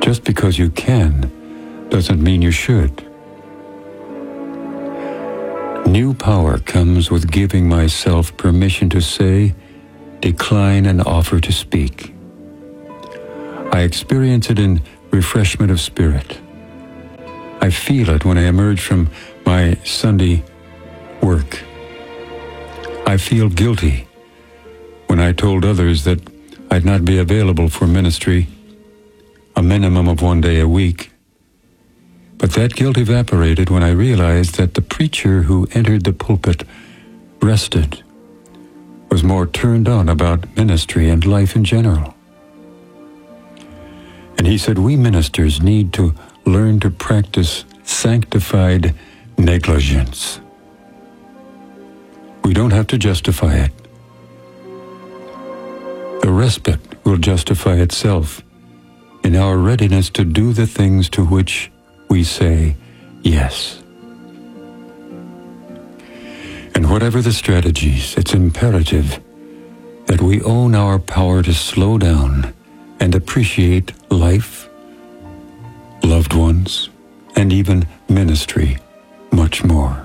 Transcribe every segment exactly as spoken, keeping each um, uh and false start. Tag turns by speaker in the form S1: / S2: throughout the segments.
S1: Just because you can doesn't mean you should. New power comes with giving myself permission to say, decline, and offer to speak. I experience it in refreshment of spirit. I feel it when I emerge from my Sunday work. I feel guilty when I told others that I'd not be available for ministry a minimum of one day a week. But that guilt evaporated when I realized that the preacher who entered the pulpit rested, was more turned on about ministry and life in general. And he said, we ministers need to learn to practice sanctified negligence. We don't have to justify it. The respite will justify itself in our readiness to do the things to which we say yes. And whatever the strategies, it's imperative that we own our power to slow down and appreciate life, loved ones, and even ministry much more.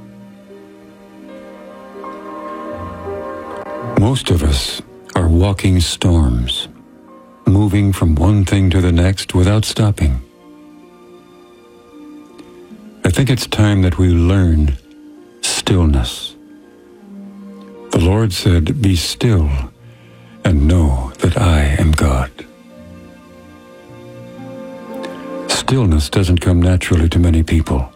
S1: Most of us are walking storms, moving from one thing to the next without stopping. I think it's time that we learn stillness. The Lord said, be still and know that I am God. Stillness doesn't come naturally to many people.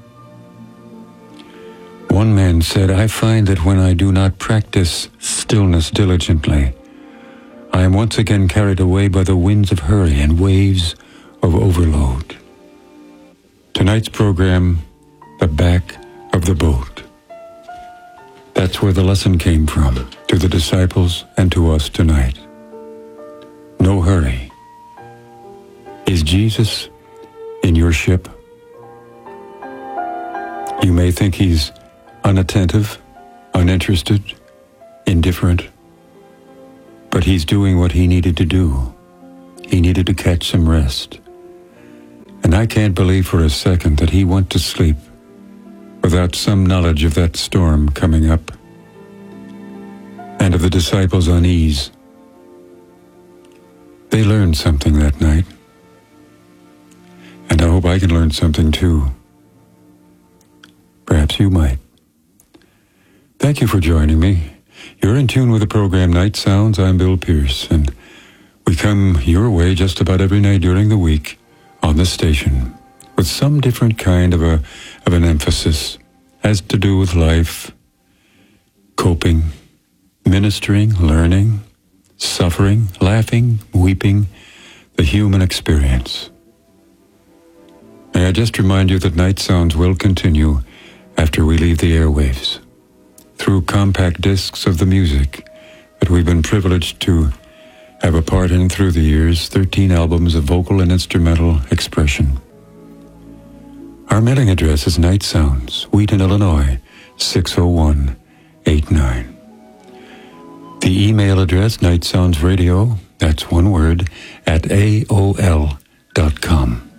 S1: One man said, I find that when I do not practice stillness diligently, I am once again carried away by the winds of hurry and waves of overload. Tonight's program, The Back of the Boat. That's where the lesson came from, to the disciples and to us tonight. No hurry. Is Jesus in your ship? You may think he's unattentive, uninterested, indifferent, but he's doing what he needed to do. He needed to catch some rest. And I can't believe for a second that he went to sleep without some knowledge of that storm coming up and of the disciples' unease. They learned something that night, and I hope I can learn something too. Perhaps you might. Thank you for joining me. You're in tune with the program Night Sounds. I'm Bill Pierce, and we come your way just about every night during the week on this station with some different kind of a of an emphasis. Has to do with life, coping, ministering, learning, suffering, laughing, weeping, the human experience. May I just remind you that Night Sounds will continue after we leave the airwaves through compact discs of the music that we've been privileged to have a part in through the years, thirteen albums of vocal and instrumental expression. Our mailing address is Night Sounds, Wheaton, Illinois, six oh one eight nine. The email address, Night Sounds Radio, that's one word, at A O L dot com.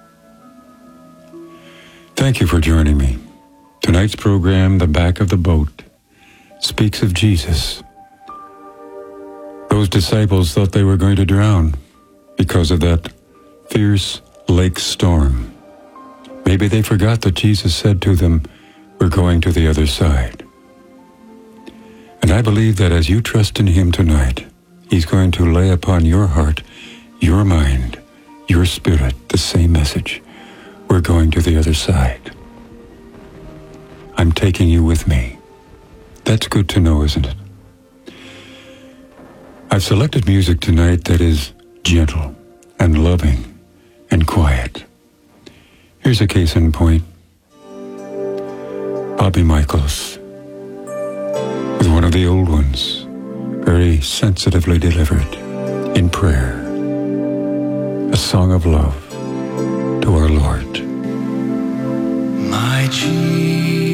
S1: Thank you for joining me. Tonight's program, The Back of the Boat, speaks of Jesus. Those disciples thought they were going to drown because of that fierce lake storm. Maybe they forgot that Jesus said to them, we're going to the other side. And I believe that as you trust in him tonight, he's going to lay upon your heart, your mind, your spirit, the same message. We're going to the other side. I'm taking you with me. That's good to know, isn't it? I've selected music tonight that is gentle and loving and quiet. Here's a case in point. Bobby Michaels, with one of the old ones, very sensitively delivered in prayer. A song of love to our Lord.
S2: My Jesus.